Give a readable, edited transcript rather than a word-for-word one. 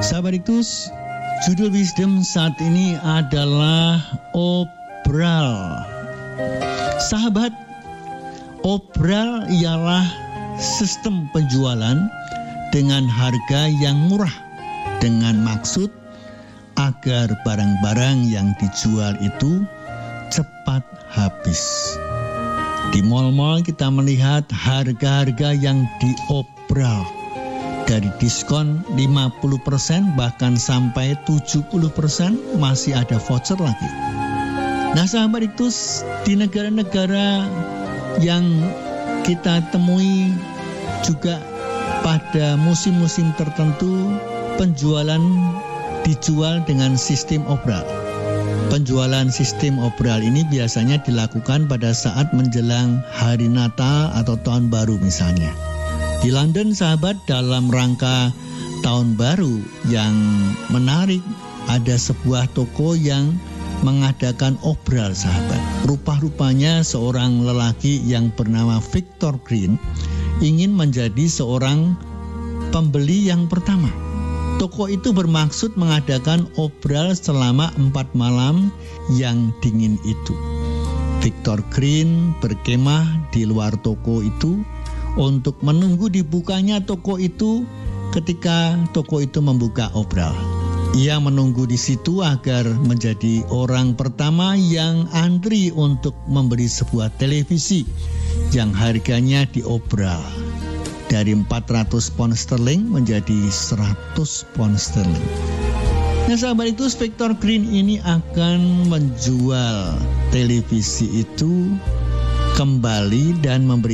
Sahabat Iktus, judul Wisdom saat ini adalah obral. Sahabat, obral ialah sistem penjualan dengan harga yang murah dengan maksud agar barang-barang yang dijual itu cepat habis. Di mal-mal kita melihat harga-harga yang diobral. Dari diskon 50% bahkan sampai 70% masih ada voucher lagi. Nah sahabat itu, di negara-negara yang kita temui juga pada musim-musim tertentu penjualan dijual dengan sistem obral. Penjualan sistem obral ini biasanya dilakukan pada saat menjelang hari Natal atau Tahun Baru misalnya. Di London sahabat, dalam rangka Tahun Baru yang menarik, ada sebuah toko yang mengadakan obral sahabat. Rupa-rupanya seorang lelaki yang bernama Victor Green ingin menjadi seorang pembeli yang pertama. Toko itu bermaksud mengadakan obral selama 4 malam yang dingin itu. Victor Green berkemah di luar toko itu untuk menunggu dibukanya toko itu ketika toko itu membuka obral. Ia menunggu di situ agar menjadi orang pertama yang antri untuk membeli sebuah televisi yang harganya diobral dari 400 pound sterling menjadi 100 pound sterling. Nah sahabat itu, Victor Green ini akan menjual televisi itu kembali dan memberi